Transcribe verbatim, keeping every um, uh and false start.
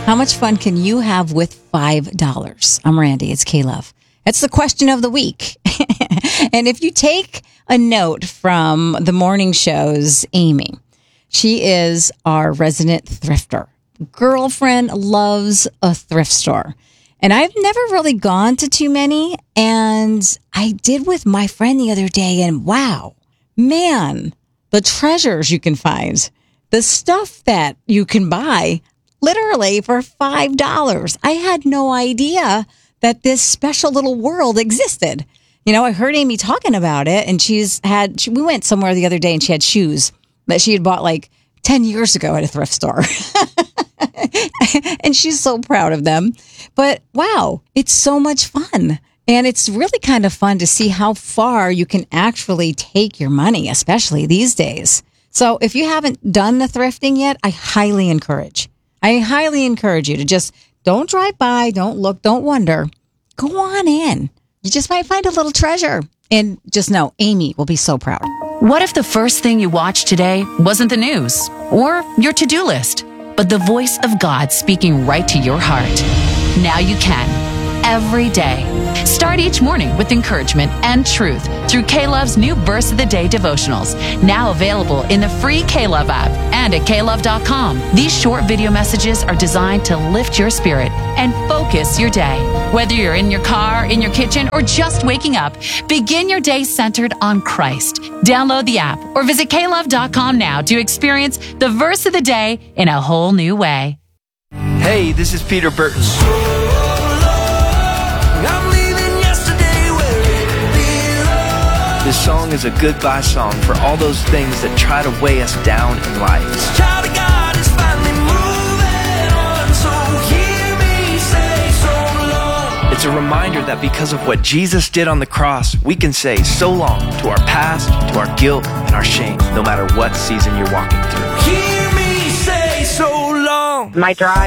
How much fun can you have with five dollars? I'm Randy. It's K-Love. That's the question of the week. And if you take a note from the morning show's Amy, she is our resident thrifter. Girlfriend loves a thrift store. And I've never really gone to too many. And I did with my friend the other day. And wow, man, the treasures you can find, the stuff that you can buy literally for five dollars. I had no idea that this special little world existed. You know, I heard Amy talking about it, and she's had, she, we went somewhere the other day and she had shoes that she had bought like ten years ago at a thrift store. And she's so proud of them. But wow, it's so much fun. And it's really kind of fun to see how far you can actually take your money, especially these days. So if you haven't done the thrifting yet, I highly encourage. I highly encourage you to just don't drive by, don't look, don't wonder. Go on in. You just might find a little treasure. And just know, Amy will be so proud. What if the first thing you watched today wasn't the news or your to-do list, but the voice of God speaking right to your heart? Now you can, every day. Start each morning with encouragement and truth through K-Love's new Verse of the Day devotionals, now available in the free K-Love app and at K Love dot com. These short video messages are designed to lift your spirit and focus your day. Whether you're in your car, in your kitchen, or just waking up, begin your day centered on Christ. Download the app or visit K Love dot com now to experience the Verse of the Day in a whole new way. Hey, this is Peter Burton. This song is a goodbye song for all those things that try to weigh us down in life. It's a reminder that because of what Jesus did on the cross, we can say so long to our past, to our guilt, and our shame, no matter what season you're walking through. Hear me say so long. My drive